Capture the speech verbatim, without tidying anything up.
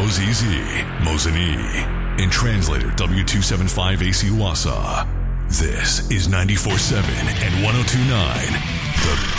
Mozizi, Mozini, and translator W two seventy-five A C Wasa. This is ninety-four point seven and one oh two point nine, The